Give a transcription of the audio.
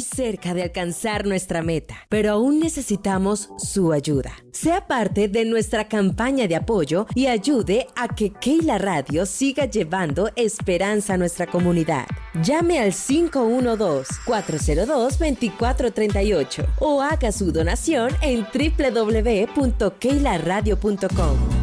muy cerca de alcanzar nuestra meta, pero aún necesitamos su ayuda. Sea parte de nuestra campaña de apoyo y ayude a que Keila Radio siga llevando esperanza a nuestra comunidad. Llame al 512-402-2438 o haga su donación en www.keilaradio.com.